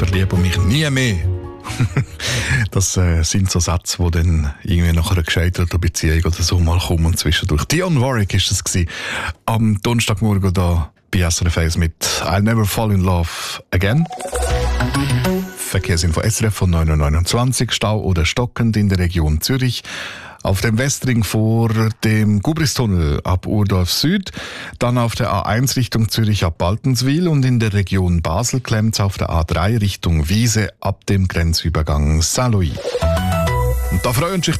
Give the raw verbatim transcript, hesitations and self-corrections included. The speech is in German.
verliebe mich nie mehr. Das äh, sind so Sätze, die dann irgendwie nach einer gescheiterten Beziehung oder so mal kommen zwischendurch. Dionne Warwick ist das gewesen. Am Donnerstagmorgen da bei S R F eins mit I'll Never Fall in Love Again. Verkehrsinfo S R F von neun Uhr neunundzwanzig. Stau oder stockend in der Region Zürich. Auf dem Westring vor dem Gubristunnel ab Urdorf Süd, dann auf der A eins Richtung Zürich ab Baltenswil und in der Region Basel klemmt's auf der A drei Richtung Wiese ab dem Grenzübergang Saint-Louis. Und da freuen sich